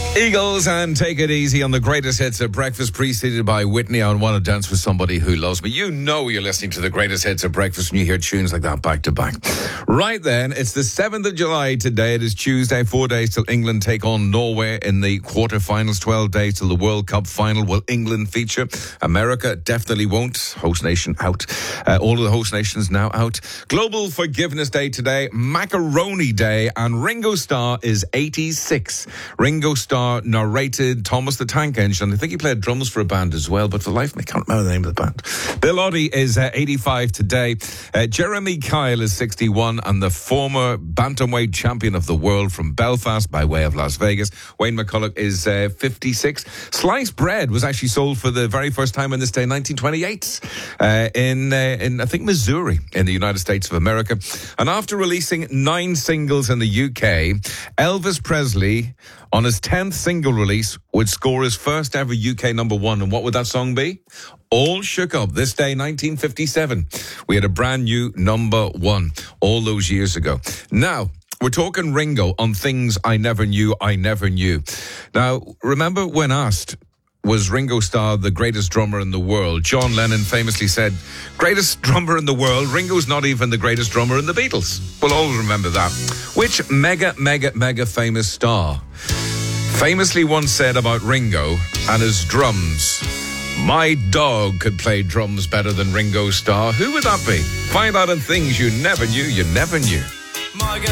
Eagles and Take It Easy on the greatest hits of breakfast, preceded by Whitney on Want to Dance with Somebody Who Loves Me. You know you're listening to the greatest hits of breakfast when you hear tunes like that back to back. Right then, it's the 7th of July today. It is Tuesday, 4 days till England take on Norway in the quarterfinals, 12 days till the World Cup final. Will England feature? America definitely won't. Host nation out. All of the host nations now out. Global Forgiveness Day today, Macaroni Day, and Ringo Starr is 86. Ringo Starr narrated Thomas the Tank Engine. I think he played drums for a band as well, but for life I can't remember the name of the band. Bill Oddie is 85 today. Jeremy Kyle is 61, and the former bantamweight champion of the world from Belfast by way of Las Vegas, Wayne McCulloch, is 56. Sliced bread was actually sold for the very first time in this day, 1928, in I think Missouri in the United States of America. And after releasing 9 singles in the UK, Elvis Presley, on his 10th single release, would score his first ever UK number 1. And what would that song be? All Shook Up. This day, 1957. We had a brand new number 1 all those years ago. Now, we're talking Ringo on Things I Never Knew I Never Knew. Now, remember when asked, was Ringo Starr the greatest drummer in the world? John Lennon famously said, greatest drummer in the world, Ringo's not even the greatest drummer in the Beatles. We'll all remember that. Which mega famous star famously once said about Ringo and his drums, my dog could play drums better than Ringo Starr? Who would that be? Find out on Things You Never Knew You Never Knew.